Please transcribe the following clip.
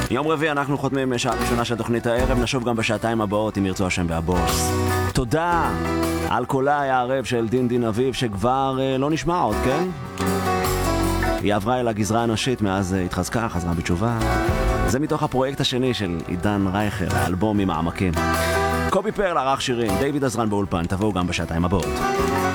יום רביעי אנחנו חותמים שעה ראשונה של תוכנית הערב, נשוב גם בשעתיים הבאות אם ירצו השם והבוס. תודה על קולה הערב של דין אביב שכבר לא נשמע עוד, כן? היא עברה אל הגזרה הנשית, מאז התחזקה, חזרה בתשובה. זה מתוך הפרויקט השני של עידן רייכל, האלבום עם העמקים. קובי פרל ערך שירים, דיוויד עזרן באולפן, תבואו גם בשעתיים הבאות.